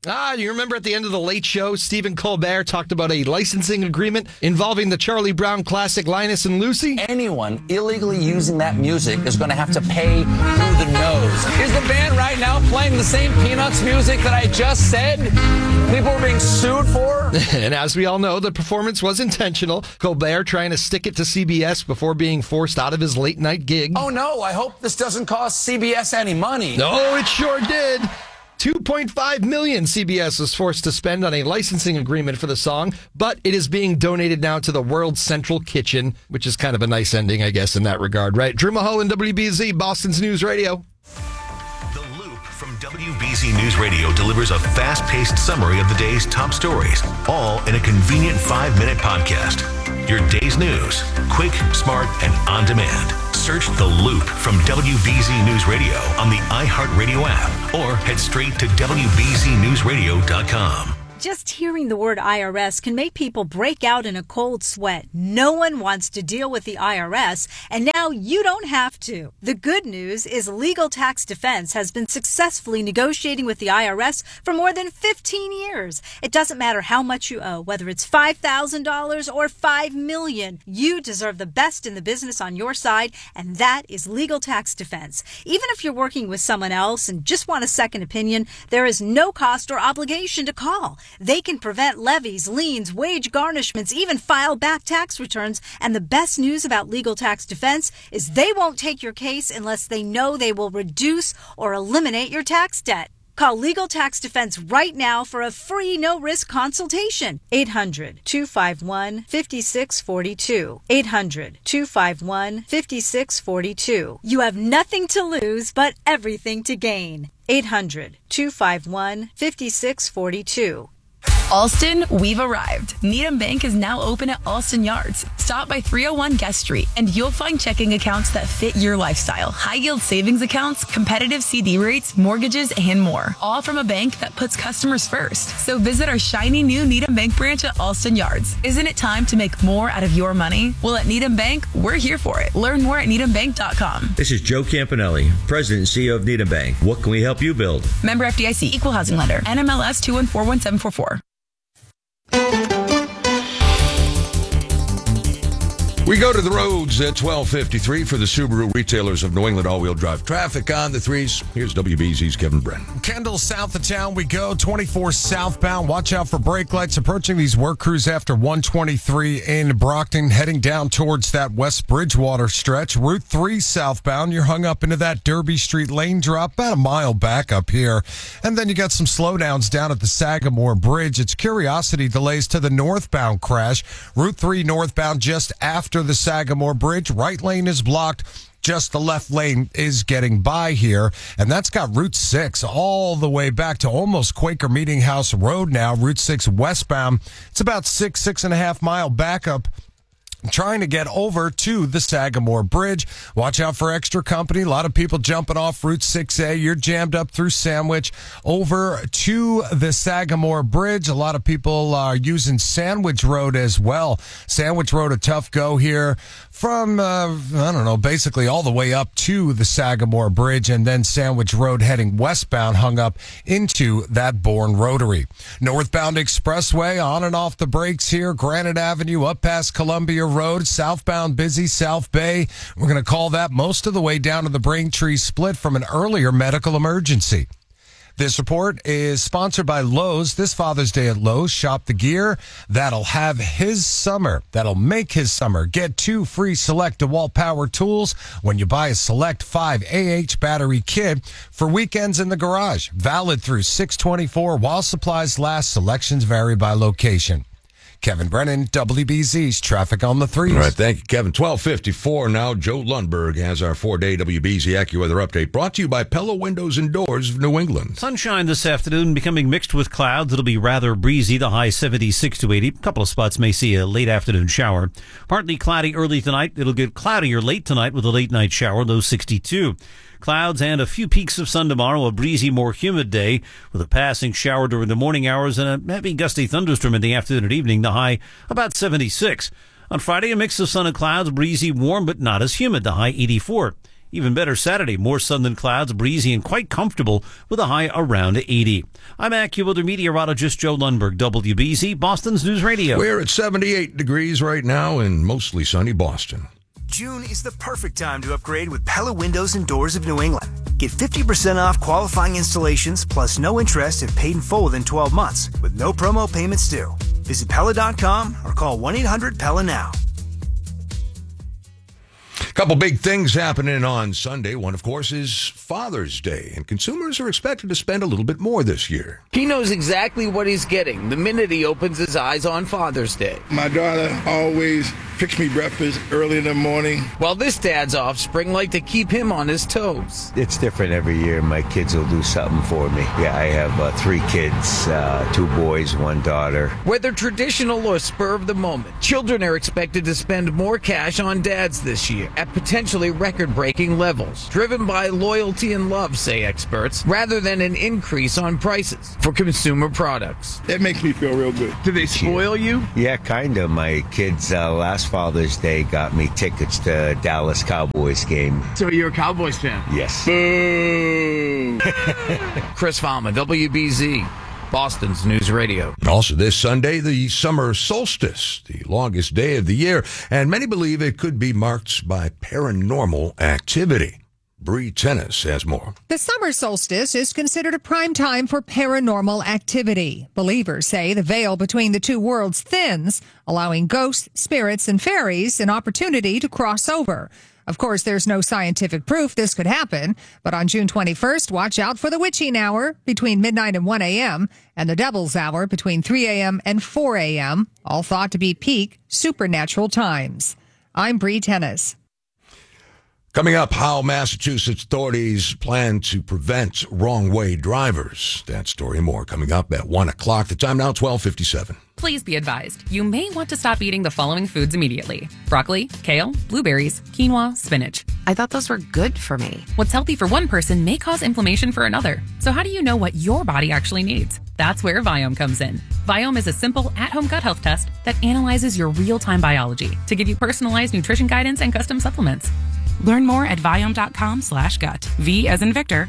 You remember at the end of the Late Show, Stephen Colbert talked about a licensing agreement involving the Charlie Brown classic Linus and Lucy? Anyone illegally using that music is going to have to pay through the nose. Is the band right now playing the same Peanuts music that I just said people are being sued for? And as we all know, the performance was intentional. Colbert trying to stick it to CBS before being forced out of his late night gig. Oh no, I hope this doesn't cost CBS any money. No, it sure did. $2.5 million CBS was forced to spend on a licensing agreement for the song, but it is being donated now to the World Central Kitchen, which is kind of a nice ending, I guess, in that regard, right? Drew Mulholland, WBZ, Boston's News Radio. The Loop from WBZ News Radio delivers a fast-paced summary of the day's top stories, all in a convenient 5-minute podcast. Your day's news, quick, smart, and on demand. Search The Loop from WBZ News Radio on the iHeartRadio app or head straight to WBZNewsRadio.com. Just hearing the word IRS can make people break out in a cold sweat. No one wants to deal with the IRS, and now you don't have to. The good news is Legal Tax Defense has been successfully negotiating with the IRS for more than 15 years. It doesn't matter how much you owe, whether it's $5,000 or $5 million. You deserve the best in the business on your side, and that is Legal Tax Defense. Even if you're working with someone else and just want a second opinion, there is no cost or obligation to call. They can prevent levies, liens, wage garnishments, even file back tax returns. And the best news about Legal Tax Defense is they won't take your case unless they know they will reduce or eliminate your tax debt. Call Legal Tax Defense right now for a free no-risk consultation. 800-251-5642. 800-251-5642. You have nothing to lose but everything to gain. 800-251-5642. Alston, we've arrived. Needham Bank is now open at Alston Yards. Stop by 301 Guest Street, and you'll find checking accounts that fit your lifestyle. High-yield savings accounts, competitive CD rates, mortgages, and more. All from a bank that puts customers first. So visit our shiny new Needham Bank branch at Alston Yards. Isn't it time to make more out of your money? Well, at Needham Bank, we're here for it. Learn more at needhambank.com. This is Joe Campanelli, President and CEO of Needham Bank. What can we help you build? Member FDIC, Equal Housing Lender, NMLS 2141744. We go to the roads at 12:53 for the Subaru retailers of New England all-wheel drive traffic on the threes. Here's WBZ's Kevin Brennan. Kendall, south of town we go. 24 southbound. Watch out for brake lights approaching these work crews after 123 in Brockton, heading down towards that West Bridgewater stretch. Route 3 southbound. You're hung up into that Derby Street lane drop, about a mile back up here. And then you got some slowdowns down at the Sagamore Bridge. It's curiosity delays to the northbound crash. Route 3 northbound just after the Sagamore Bridge. Right lane is blocked. Just the left lane is getting by here. And that's got Route 6 all the way back to almost Quaker Meeting House Road now. Route 6 westbound. It's about 6.5 mile backup trying to get over to the Sagamore Bridge. Watch out for extra company. A lot of people jumping off Route 6A. You're jammed up through Sandwich over to the Sagamore Bridge. A lot of people are using Sandwich Road as well. Sandwich Road, a tough go here from, basically all the way up to the Sagamore Bridge, and then Sandwich Road heading westbound hung up into that Bourne Rotary. Northbound Expressway on and off the brakes here. Granite Avenue up past Columbia Road, southbound busy South Bay. We're going to call that most of the way down to the Braintree split from an earlier medical emergency. This report is sponsored by Lowe's. This Father's Day at Lowe's, shop the gear that'll have his summer, that'll make his summer. Get 2 free Select DeWalt power tools when you buy a Select 5 AH battery kit for weekends in the garage. Valid through 6/24 while supplies last. Selections vary by location. Kevin Brennan, WBZ's Traffic on the Threes. All right, thank you, Kevin. 12:54 now. Joe Lundberg has our 4-day WBZ AccuWeather update brought to you by Pella Windows and Doors of New England. Sunshine this afternoon becoming mixed with clouds. It'll be rather breezy, the high 76 to 80. A couple of spots may see a late afternoon shower. Partly cloudy early tonight. It'll get cloudier late tonight with a late night shower, low 62. Clouds and a few peaks of sun tomorrow, a breezy, more humid day with a passing shower during the morning hours and a heavy gusty thunderstorm in the afternoon and evening, the high about 76. On Friday, a mix of sun and clouds, breezy, warm, but not as humid, the high 84. Even better Saturday, more sun than clouds, breezy and quite comfortable with a high around 80. I'm AccuWeather meteorologist Joe Lundberg, WBZ, Boston's News Radio. We're at 78 degrees right now in mostly sunny Boston. June is the perfect time to upgrade with Pella Windows and Doors of New England. Get 50% off qualifying installations plus no interest if paid in full within 12 months with no promo payments due. Visit Pella.com or call 1-800-PELLA now. Couple big things happening on Sunday. One, of course, is Father's Day, and consumers are expected to spend a little bit more this year. He knows exactly what he's getting the minute he opens his eyes on Father's Day. My daughter always fixed me breakfast early in the morning. While this dad's offspring like to keep him on his toes. It's different every year. My kids will do something for me. Yeah, I have 3 kids, 2 boys, 1 daughter. Whether traditional or spur of the moment, children are expected to spend more cash on dads this year at potentially record-breaking levels, driven by loyalty and love, say experts, rather than an increase on prices for consumer products. That makes me feel real good. Do they spoil you? Yeah, kind of. My kids last Father's Day got me tickets to Dallas Cowboys game. So you're a Cowboys fan? Yes. Boo! Chris Fama, WBZ. Boston's News Radio. Also this Sunday, the summer solstice, the longest day of the year, and many believe it could be marked by paranormal activity. Bree Tennis has more. The summer solstice is considered a prime time for paranormal activity. Believers say the veil between the two worlds thins, allowing ghosts, spirits, and fairies an opportunity to cross over. Of course, there's no scientific proof this could happen, but on June 21st, watch out for the witching hour between midnight and 1 a.m. and the devil's hour between 3 a.m. and 4 a.m., all thought to be peak supernatural times. I'm Bree Tennis. Coming up, how Massachusetts authorities plan to prevent wrong-way drivers. That story and more coming up at 1 o'clock. The time now, 12:57. Please be advised, you may want to stop eating the following foods immediately. Broccoli, kale, blueberries, quinoa, spinach. I thought those were good for me. What's healthy for one person may cause inflammation for another. So how do you know what your body actually needs? That's where Viome comes in. Viome is a simple at-home gut health test that analyzes your real-time biology to give you personalized nutrition guidance and custom supplements. Learn more at Viome.com/gut. V as in Victor,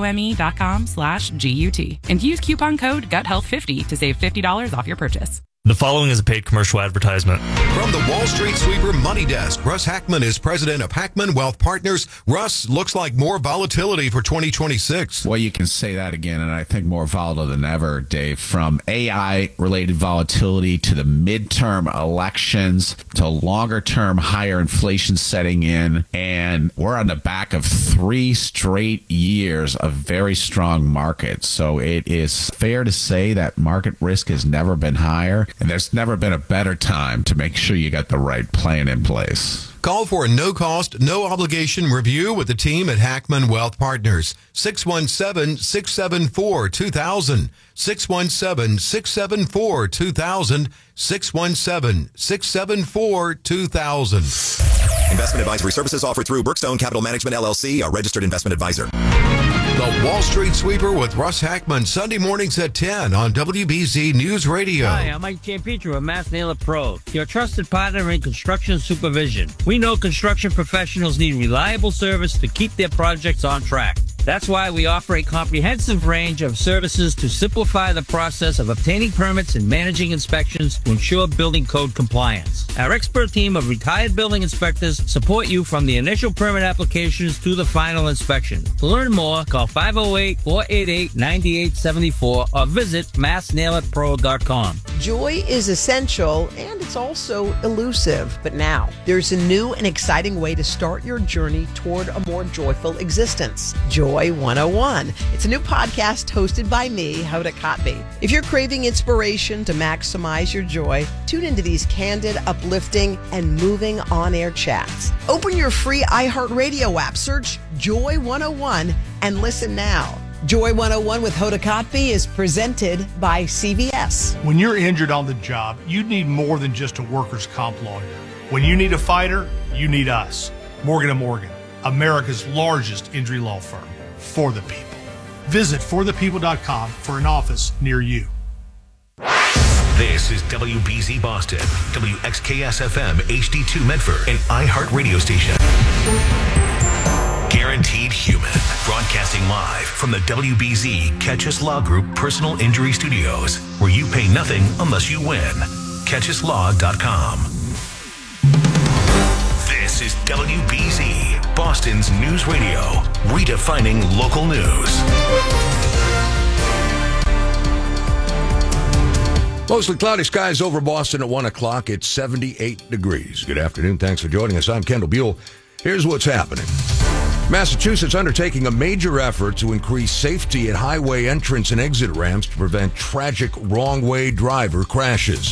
IOME.com/GUT. And use coupon code GUTHEALTH50 to save $50 off your purchase. The following is a paid commercial advertisement. From the Wall Street Sweeper Money Desk, Russ Hackman is president of Hackman Wealth Partners. Russ, looks like more volatility for 2026. Well, you can say that again, and I think more volatile than ever, Dave. From AI-related volatility to the midterm elections to longer-term higher inflation setting in, and we're on the back of 3 straight years of very strong markets. So it is fair to say that market risk has never been higher. And there's never been a better time to make sure you got the right plan in place. Call for a no-cost, no-obligation review with the team at Hackman Wealth Partners. 617-674-2000. 617-674-2000. 617-674-2000. Investment advisory services offered through Brookstone Capital Management, LLC, a registered investment advisor. The Wall Street Sweeper with Russ Hackman, Sunday mornings at 10 on WBZ News Radio. Hi, I'm Mike Giampietro of Mass Naylor Pro, your trusted partner in construction supervision. We know construction professionals need reliable service to keep their projects on track. That's why we offer a comprehensive range of services to simplify the process of obtaining permits and managing inspections to ensure building code compliance. Our expert team of retired building inspectors support you from the initial permit applications to the final inspection. To learn more, call 508-488-9874 or visit massnailitpro.com. Joy is essential and it's also elusive. But now, there's a new and exciting way to start your journey toward a more joyful existence. Joy 101. It's a new podcast hosted by me, Hoda Kotb. If you're craving inspiration to maximize your joy, tune into these candid, uplifting, and moving on-air chats. Open your free iHeartRadio app, search Joy 101, and listen now. Joy 101 with Hoda Kotb is presented by CVS. When you're injured on the job, you need more than just a workers' comp lawyer. When you need a fighter, you need us. Morgan & Morgan, America's largest injury law firm. For the people. Visit forthepeople.com for an office near you. This is WBZ Boston, WXKS-FM HD2 Medford, an iHeart radio station. live from the WBZ Catchus Law Group Personal Injury Studios, where you pay nothing unless you win. CatchusLaw.com. This is WBZ, Boston's News Radio, redefining local news. Mostly cloudy skies over Boston at 1 o'clock. It's 78 degrees. Good afternoon. Thanks for joining us. I'm Kendall Buell. Here's what's happening. Massachusetts undertaking a major effort to increase safety at highway entrance and exit ramps to prevent tragic wrong-way driver crashes.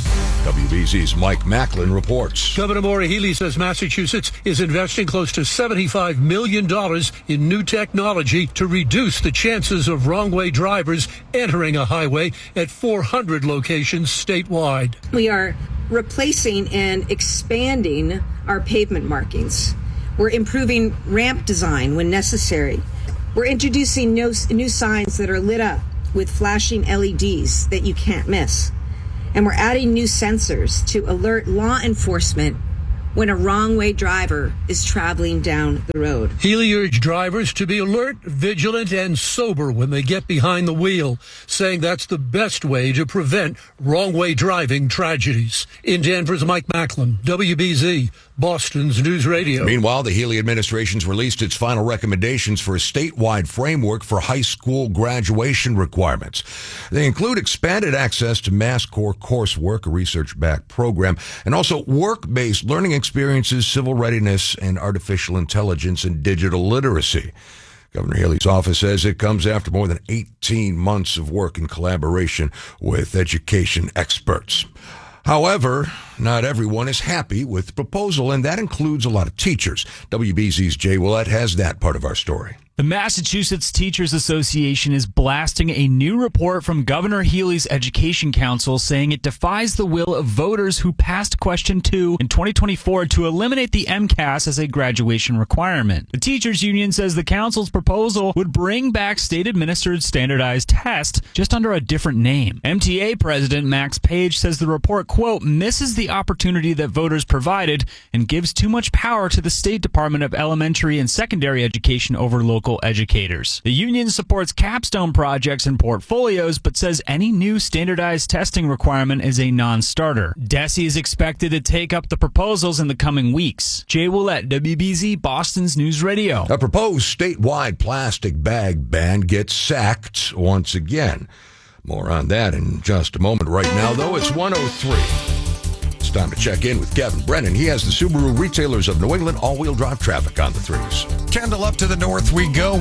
WBZ's Mike Macklin reports. Governor Maura Healey says Massachusetts is investing close to $75 million in new technology to reduce the chances of wrong-way drivers entering a highway at 400 locations statewide. We are replacing and expanding our pavement markings. We're improving ramp design when necessary. We're introducing new signs that are lit up with flashing LEDs that you can't miss. And we're adding new sensors to alert law enforcement when a wrong-way driver is traveling down the road. Healey urged drivers to be alert, vigilant, and sober when they get behind the wheel, saying that's the best way to prevent wrong-way driving tragedies. In Danvers, Mike Macklin, WBZ, Boston's News Radio. Meanwhile, the Healey administration's released its final recommendations for a statewide framework for high school graduation requirements. They include expanded access to MassCore coursework, a research-backed program, and also work-based learning experiences, civil readiness, and artificial intelligence and digital literacy. Governor Healey's office says it comes after more than 18 months of work in collaboration with education experts. However, not everyone is happy with the proposal, and that includes a lot of teachers. WBZ's Jay Willett has that part of our story. The Massachusetts Teachers Association is blasting a new report from Governor Healey's Education Council saying it defies the will of voters who passed Question 2 in 2024 to eliminate the MCAS as a graduation requirement. The teachers union says the council's proposal would bring back state-administered standardized tests just under a different name. MTA President Max Page says the report, quote, misses the opportunity that voters provided and gives too much power to the State Department of Elementary and Secondary Education over local educators. The union supports capstone projects and portfolios, but says any new standardized testing requirement is a non-starter. DESE is expected to take up the proposals in the coming weeks. Jay Willett, WBZ, Boston's News Radio. A proposed statewide plastic bag ban gets sacked once again. More on that in just a moment. Right now, though, it's 1:03. It's time to check in with Kevin Brennan. He has the Subaru Retailers of New England all-wheel drive traffic on the threes. Kendall, up to the north we go.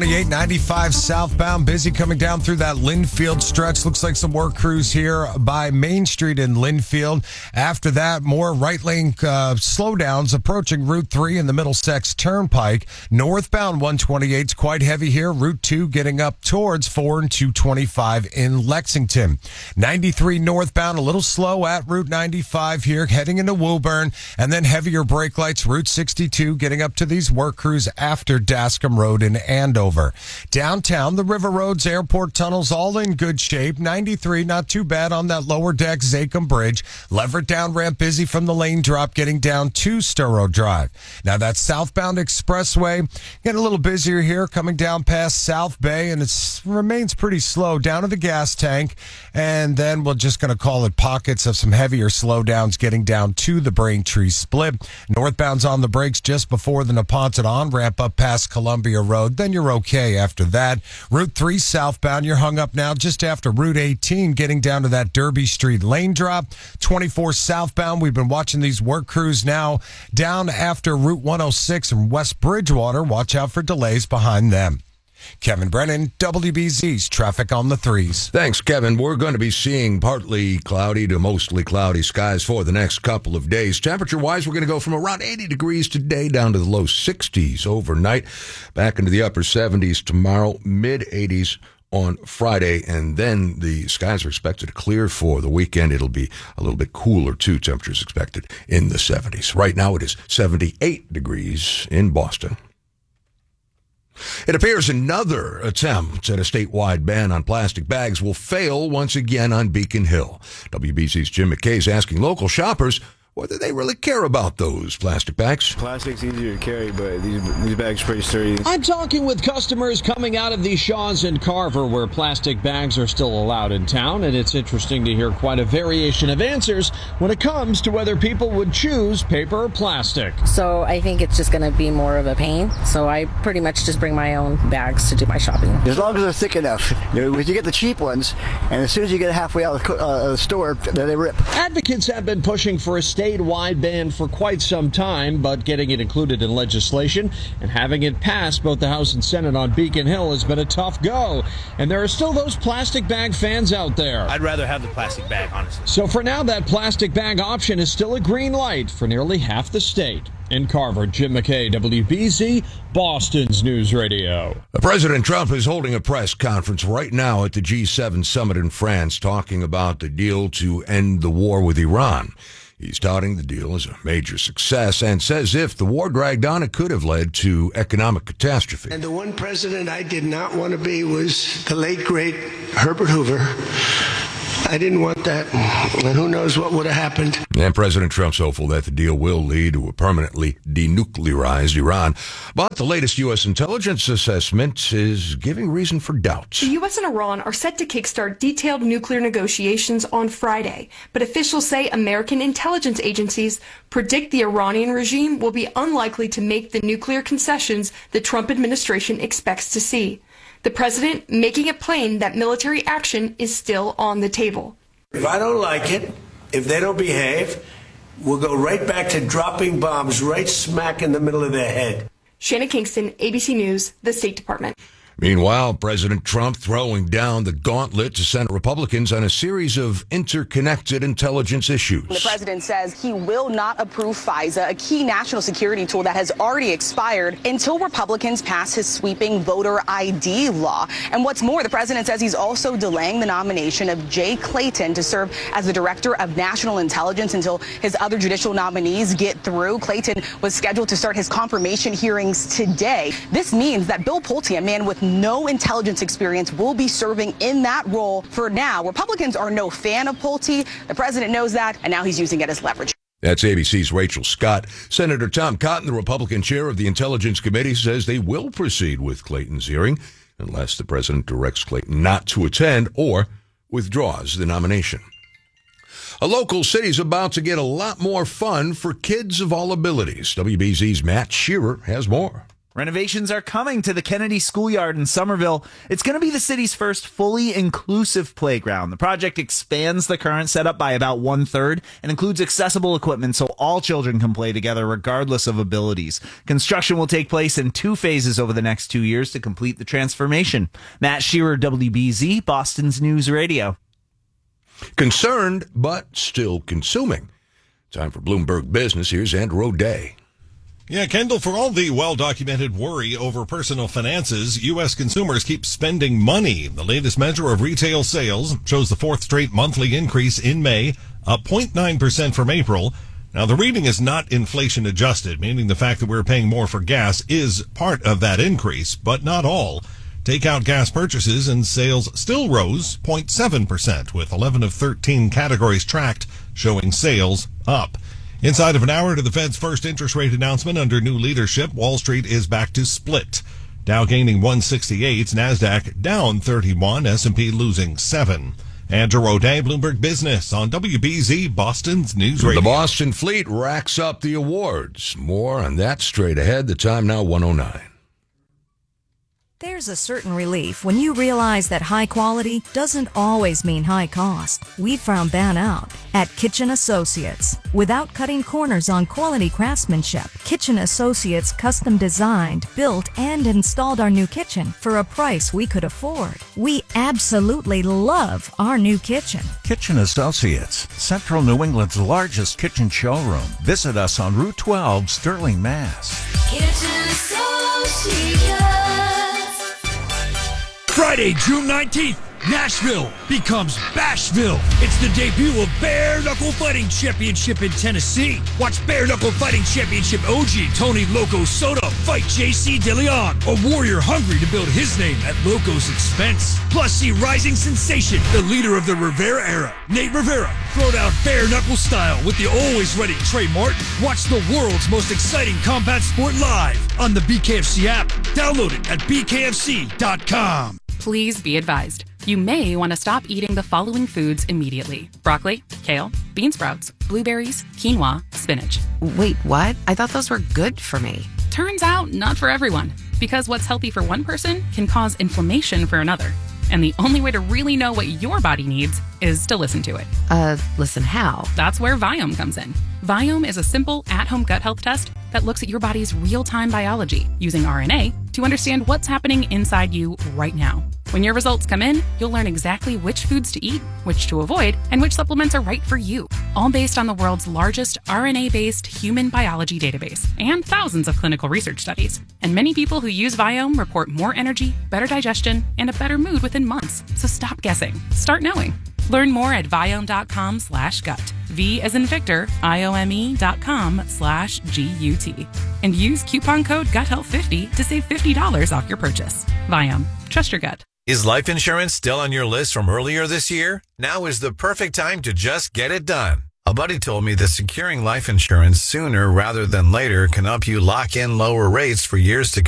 128-95 southbound. Busy coming down through that Linfield stretch. Looks like some work crews here by Main Street in Linfield. After that, more right lane slowdowns approaching Route 3 in the Middlesex Turnpike. Northbound 128's quite heavy here. Route 2 getting up towards 4 and 225 in Lexington. 93 northbound, a little slow at Route 95 here, heading into Woburn, and then heavier brake lights, Route 62, getting up to these work crews after Dascom Road in Andover. Downtown, the River Roads, airport tunnels, all in good shape. 93, not too bad on that lower deck, Zachem Bridge. Leverett down ramp busy from the lane drop, getting down to Sturrow Drive. Now that southbound expressway, getting a little busier here, coming down past South Bay, and it remains pretty slow down to the gas tank, and then we're just going to call it pockets of some heavier slowdowns getting down to the Braintree Split. Northbound's on the brakes just before the Neponset on-ramp up past Columbia Road. Then you're okay after that. Route 3 southbound, you're hung up now just after Route 18, getting down to that Derby Street lane drop. 24 southbound, we've been watching these work crews now down after Route 106 and West Bridgewater. Watch out for delays behind them. Kevin Brennan, WBZ's Traffic on the Threes. Thanks, Kevin. We're going to be seeing partly cloudy to mostly cloudy skies for the next couple of days. Temperature-wise, we're going to go from around 80 degrees today down to the low 60s overnight, back into the upper 70s tomorrow, mid-80s on Friday, and then the skies are expected to clear for the weekend. It'll be a little bit cooler, too. Temperatures expected in the 70s. Right now, it is 78 degrees in Boston. It appears another attempt at a statewide ban on plastic bags will fail once again on Beacon Hill. WBC's Jim McKay is asking local shoppers whether they really care about those plastic bags. Plastic's easier to carry, but these bags are pretty sturdy. I'm talking with customers coming out of the Shaw's in Carver, where plastic bags are still allowed in town, and it's interesting to hear quite a variation of answers when it comes to whether people would choose paper or plastic. So I think it's just going to be more of a pain, so I pretty much just bring my own bags to do my shopping. As long as they're thick enough. You get the cheap ones, and as soon as you get halfway out of the store, they rip. Advocates have been pushing for a statewide ban for quite some time, but getting it included in legislation and having it passed both the House and Senate on Beacon Hill has been a tough go. And there are still those plastic bag fans out there. I'd rather have the plastic bag, honestly. So for now, that plastic bag option is still a green light for nearly half the state. In Carver, Jim McKay, WBZ, Boston's News Radio. President Trump is holding a press conference right now at the G7 summit in France, talking about the deal to end the war with Iran. He's touting the deal as a major success and says if the war dragged on, it could have led to economic catastrophe. And the one president I did not want to be was the late, great Herbert Hoover. I didn't want that, and who knows what would have happened. And President Trump's hopeful that the deal will lead to a permanently denuclearized Iran. But the latest U.S. intelligence assessment is giving reason for doubt. The U.S. and Iran are set to kickstart detailed nuclear negotiations on Friday, but officials say American intelligence agencies predict the Iranian regime will be unlikely to make the nuclear concessions the Trump administration expects to see. The president making it plain that military action is still on the table. If I don't like it, if they don't behave, we'll go right back to dropping bombs right smack in the middle of their head. Shanna Kingston, ABC News, the State Department. Meanwhile, President Trump throwing down the gauntlet to Senate Republicans on a series of interconnected intelligence issues. The president says he will not approve FISA, a key national security tool that has already expired, until Republicans pass his sweeping voter ID law. And what's more, the president says he's also delaying the nomination of Jay Clayton to serve as the director of national intelligence until his other judicial nominees get through. Clayton was scheduled to start his confirmation hearings today. This means that Bill Pulte, a man with no intelligence experience, will be serving in that role for now. Republicans are no fan of Pulte. The president knows that, and now he's using it as leverage. That's ABC's Rachel Scott. Senator Tom Cotton, the Republican chair of the Intelligence Committee, says they will proceed with Clayton's hearing unless the president directs Clayton not to attend or withdraws the nomination. A local city's about to get a lot more fun for kids of all abilities. WBZ's Matt Shearer has more. Renovations are coming to the Kennedy Schoolyard in Somerville. It's going to be the city's first fully inclusive playground. The project expands the current setup by about 1/3 and includes accessible equipment so all children can play together regardless of abilities. Construction will take place in 2 phases over the next 2 years to complete the transformation. Matt Shearer, WBZ, Boston's News Radio. Concerned, but still consuming. Time for Bloomberg Business. Here's Andrew O'Day. Yeah, Kendall, for all the well-documented worry over personal finances, U.S. consumers keep spending money. The latest measure of retail sales shows the 4th straight monthly increase in May, up 0.9% from April. Now, the reading is not inflation-adjusted, meaning the fact that we're paying more for gas is part of that increase, but not all. Takeout gas purchases and sales still rose 0.7%, with 11 of 13 categories tracked showing sales up. Inside of an hour to the Fed's first interest rate announcement under new leadership, Wall Street is back to split. Dow gaining 168, NASDAQ down 31, S&P losing 7. Andrew O'Day, Bloomberg Business on WBZ, Boston's News Radio. The Boston Fleet racks up the awards. More on that straight ahead. The time now 1:09. There's a certain relief when you realize that high quality doesn't always mean high cost. We found that out at Kitchen Associates. Without cutting corners on quality craftsmanship, Kitchen Associates custom designed, built, and installed our new kitchen for a price we could afford. We absolutely love our new kitchen. Kitchen Associates, Central New England's largest kitchen showroom. Visit us on Route 12, Sterling, Mass. Kitchen Associates. Friday, June 19th, Nashville becomes Bashville. It's the debut of Bare Knuckle Fighting Championship in Tennessee. Watch Bare Knuckle Fighting Championship OG Tony Loco Soto fight JC DeLeon, a warrior hungry to build his name at Loco's expense. Plus, see rising sensation, the leader of the Rivera era, Nate Rivera, throw down bare knuckle style with the always ready Trey Martin. Watch the world's most exciting combat sport live on the BKFC app. Download it at bkfc.com. Please be advised. You may want to stop eating the following foods immediately: broccoli, kale, bean sprouts, blueberries, quinoa, spinach. Wait, what? I thought those were good for me. Turns out, not for everyone. Because what's healthy for one person can cause inflammation for another. And the only way to really know what your body needs is to listen to it. Listen how? That's where Viome comes in. Viome is a simple at-home gut health test that looks at your body's real-time biology using RNA to understand what's happening inside you right now. When your results come in, you'll learn exactly which foods to eat, which to avoid, and which supplements are right for you. All based on the world's largest RNA-based human biology database and thousands of clinical research studies. And many people who use Viome report more energy, better digestion, and a better mood within months. So stop guessing. Start knowing. Learn more at Viome.com/gut. V as in Victor, IOME.com/GUT. And use coupon code GUTHEALTH50 to save $50 off your purchase. Viome. Trust your gut. Is life insurance still on your list from earlier this year? Now is the perfect time to just get it done. A buddy told me that securing life insurance sooner rather than later can help you lock in lower rates for years to come.